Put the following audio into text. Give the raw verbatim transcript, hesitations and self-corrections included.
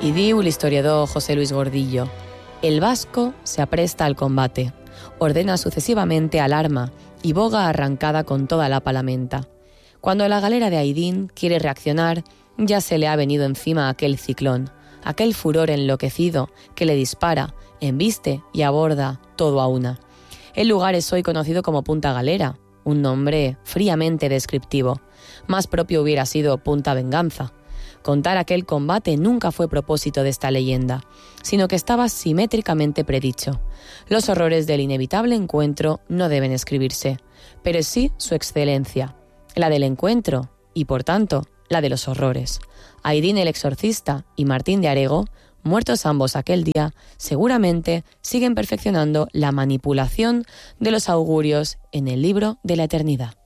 Y diu el historiador José Luis Gordillo: el vasco se apresta al combate, ordena sucesivamente al arma y boga arrancada con toda la palamenta. Cuando la galera de Aydín quiere reaccionar, ya se le ha venido encima aquel ciclón, aquel furor enloquecido que le dispara, embiste y aborda todo a una. El lugar es hoy conocido como Punta Galera, un nombre fríamente descriptivo. Más propio hubiera sido Punta Venganza. Contar aquel combate nunca fue propósito de esta leyenda, sino que estaba simétricamente predicho. Los horrores del inevitable encuentro no deben escribirse, pero sí su excelencia, la del encuentro y, por tanto, la de los horrores. Aydín el exorcista y Martín de Arego, muertos ambos aquel día, seguramente siguen perfeccionando la manipulación de los augurios en el libro de la eternidad.